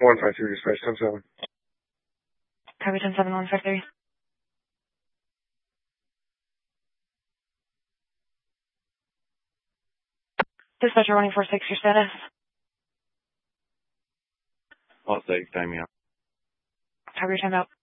153 dispatch 10-7. Copy 10-7, 153. Dispatcher 146, your status? I'll say time out. Copy your time out.